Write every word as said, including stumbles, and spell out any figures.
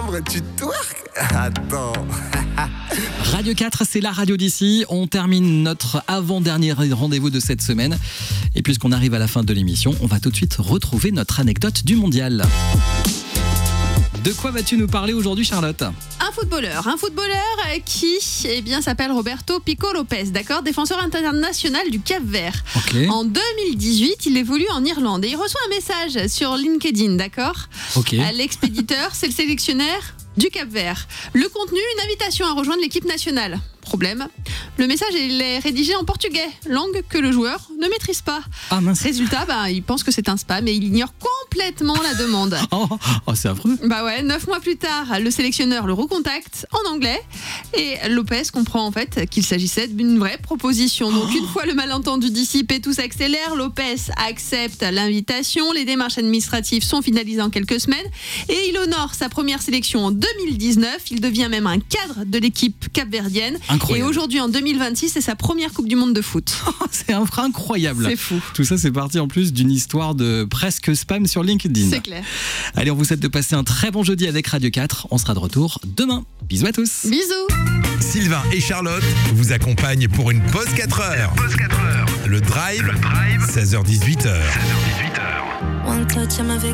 vrai, tu twerk? Attends. Radio quatre, c'est la radio d'ici. On termine notre avant-dernier rendez-vous de cette semaine. Et puisqu'on arrive à la fin de l'émission, on va tout de suite retrouver notre anecdote du mondial. De quoi vas-tu nous parler aujourd'hui, Charlotte ? Un footballeur, un footballeur qui eh bien, s'appelle Roberto Pico Lopes, d'accord, défenseur international du Cap-Vert. Okay. En deux mille dix-huit, il évolue en Irlande et il reçoit un message sur LinkedIn, d'accord. Okay. L'expéditeur, c'est le sélectionneur du Cap-Vert. Le contenu, une invitation à rejoindre l'équipe nationale. Problème, le message il est rédigé en portugais, langue que le joueur ne maîtrise pas. Ah mince. Résultat, bah, il pense que c'est un spam et il ignore complètement la demande. Oh, oh, c'est affreux. Bah ouais, neuf mois plus tard, le sélectionneur le recontacte en anglais et Lopez comprend en fait qu'il s'agissait d'une vraie proposition. Donc une fois le malentendu dissipé, tout s'accélère. Lopez accepte l'invitation, les démarches administratives sont finalisées en quelques semaines et il honore sa première sélection en deux mille dix-neuf. Il devient même un cadre de l'équipe capverdienne. Incroyable. Et aujourd'hui en deux mille vingt-six, c'est sa première Coupe du Monde de foot. C'est incroyable. C'est fou. Tout ça, c'est parti en plus d'une histoire de presque spam sur LinkedIn. C'est clair. Allez, on vous souhaite de passer un très bon jeudi avec Radio quatre. On sera de retour demain. Bisous à tous. Bisous. Sylvain et Charlotte vous accompagnent pour une pause quatre heures. Pause quatre heures. Le Drive, Le Drive, seize heures dix-huit heures. seize heures dix-huit heures. One touch, I'm a